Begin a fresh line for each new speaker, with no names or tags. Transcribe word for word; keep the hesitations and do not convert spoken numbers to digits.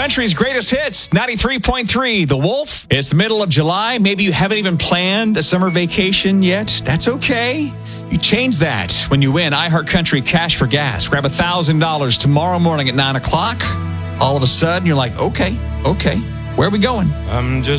Country's greatest hits, ninety-three point three, The Wolf. It's the middle of July. Maybe you haven't even planned a summer vacation yet. That's okay. You change that when you win iHeartCountry Cash for Gas. Grab one thousand dollars tomorrow morning at nine o'clock. All of a sudden, you're like, okay, okay, where are we going?
I'm just